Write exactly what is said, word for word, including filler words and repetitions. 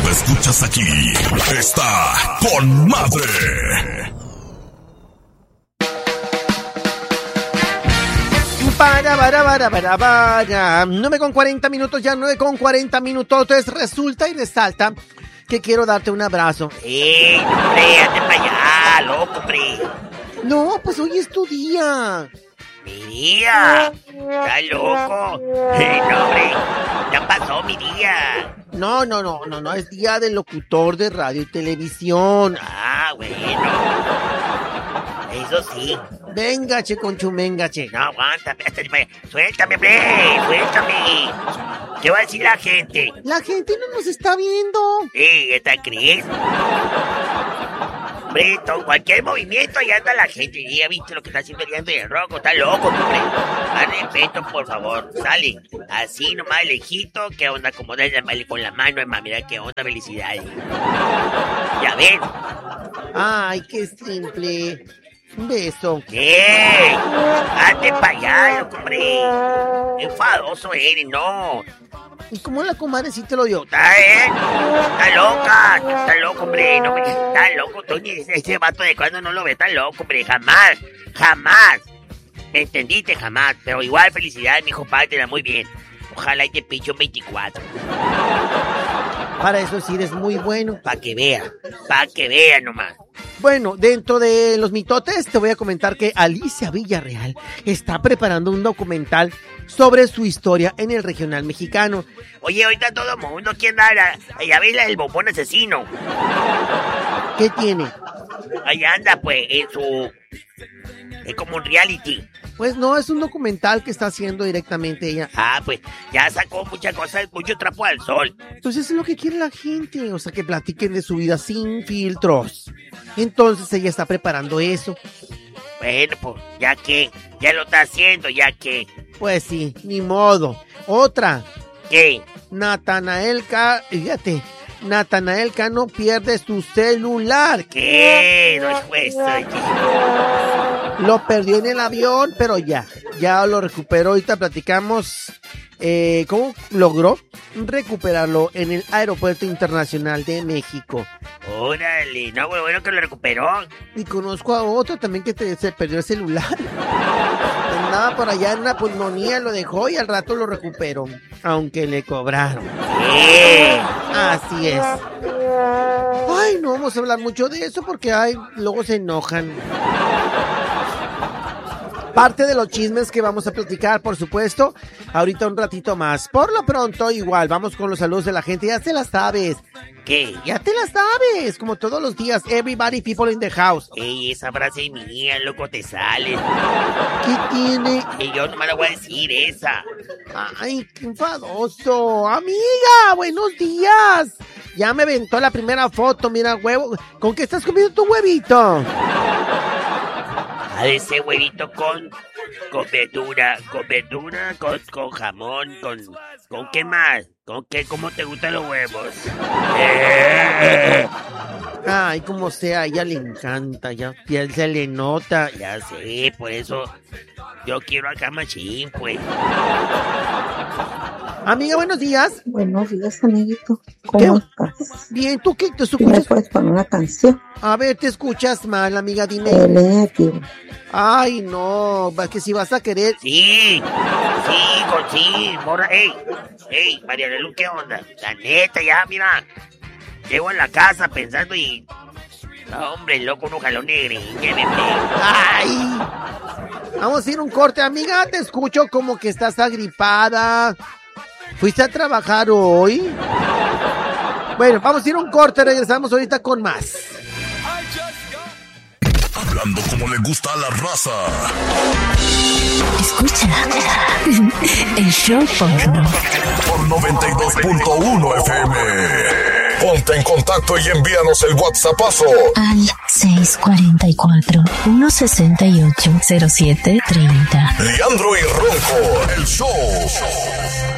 la escuchas aquí, está con madre. Para, para, para, para, para. nueve con cuarenta minutos, ya nueve con cuarenta minutos. Entonces resulta y resalta que quiero darte un abrazo. ¡Eh, hombre, ande para allá, loco, hombre! No, pues hoy es tu día. ¡Mi día! ¡Está loco! Eh, no, hombre, ya pasó mi día. No, no, no, no, no, es día del locutor de radio y televisión. Ah, bueno. Eso sí. Venga, che, Conchu, venga, che. No, aguántame, suéltame, hombre, suéltame. ¿Qué va a decir la gente? La gente no nos está viendo. Sí, ¿esta crees? Hombre, con cualquier movimiento ya anda la gente. ¿Ya viste lo que está haciendo el Leandro y el Rocco? Está loco, hombre. Más respeto, por favor. Sale. Así nomás, lejito. ¿Qué onda? Como da con la mano, hermano. Mira qué onda, felicidades. Ya ven. Ay, qué simple. Un beso. ¿Qué? Ande para allá, loco, hombre. Enfadoso eres, no. ¿Y cómo la comadre sí te lo dio? ¿Está, eh? Está loca, está loco, hombre. No me... Está loco, Tony. Ese vato de cuando no lo ve, está loco, hombre. Jamás, jamás. ¿Me entendiste? Jamás. Pero igual, felicidades, mijo, pártela muy bien. Ojalá y te piche un veinticuatro. Para eso sí eres muy bueno. Para que vea, para que vea nomás. Bueno, dentro de los mitotes te voy a comentar que Alicia Villarreal está preparando un documental sobre su historia en el regional mexicano. Oye, ahorita todo el mundo quiere andar allá ve el bombón asesino. ¿Qué tiene? Allá anda, pues, en su... Es como un reality. Pues no, es un documental que está haciendo directamente ella. Ah, pues ya sacó muchas cosas, mucho trapo al sol. Entonces es lo que quiere la gente, o sea, que platiquen de su vida sin filtros. Entonces ella está preparando eso. Bueno, pues, ya que, ya lo está haciendo, ya que... Pues sí, ni modo. Otra. ¿Qué? Natanael Cano, fíjate, Natanael Cano pierde su celular. ¿Qué? No es juez. Lo perdió en el avión, pero ya, ya lo recuperó. Ahorita platicamos eh, cómo logró recuperarlo en el Aeropuerto Internacional de México. Órale, no, bueno, bueno que lo recuperó. Y conozco a otro también que te, se perdió el celular. Andaba por allá en la pulmonía, lo dejó y al rato lo recuperó, aunque le cobraron. ¿Qué? Así es. Ay, no vamos a hablar mucho de eso porque ay, luego se enojan. Parte de los chismes que vamos a platicar, por supuesto, ahorita un ratito más. Por lo pronto, igual, vamos con los saludos de la gente. Ya te las sabes. ¿Qué? Ya te las sabes, como todos los días. Everybody, people in the house. Ey, esa frase es mía, loco, te sale. ¿Qué tiene? Y yo no me la voy a decir esa. Ay, qué enfadoso. Amiga, buenos días. Ya me aventó la primera foto, mira, huevo. ¿Con qué estás comiendo tu huevito? A ese huevito con, con verdura, con verdura, con, con jamón, con, con qué más, con qué, cómo te gustan los huevos. Eh. Ay, como sea, a ella le encanta, ya se le nota. Ya sé, por eso yo quiero acá machín, pues. Amiga, buenos días. Buenos días, amiguito. ¿Cómo estás? Bien, ¿tú qué? ¿Te escuchas? ¿Me puedes poner una canción? A ver, te escuchas mal, amiga, dime. Elena aquí. Ay, no, es que si vas a querer... Sí, sí, con sí, morra, ey, ey, María Lelu, ¿qué onda? La neta, ya, mira, llego en la casa pensando y... No, hombre, loco, unos jalones de greña, me pego. Ay, vamos a ir a un corte, amiga, te escucho como que estás agripada. ¿Fuiste a trabajar hoy? Bueno, vamos a ir a un corte, regresamos ahorita con más. Hablando como le gusta a la raza. Escucha el show porno. Por noventa y dos punto uno F M. Ponte en contacto y envíanos el WhatsAppazo al seis cuatro cuatro, uno seis ocho, cero siete tres cero. Leandro y Rocco, el show.